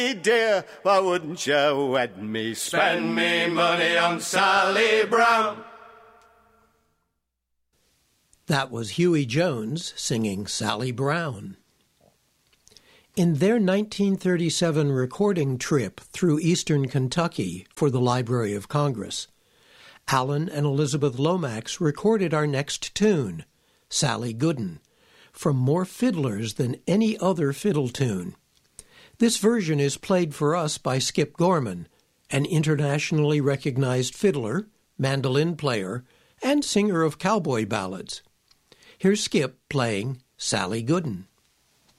Dear, why wouldn't you wed me? Spend me money on Sally Brown. That was Huey Jones singing Sally Brown. In their 1937 recording trip through eastern Kentucky for the Library of Congress, Alan and Elizabeth Lomax recorded our next tune, Sally Gooden, from more fiddlers than any other fiddle tune. This version is played for us by Skip Gorman, an internationally recognized fiddler, mandolin player, and singer of cowboy ballads. Here's Skip playing Sally Gooden.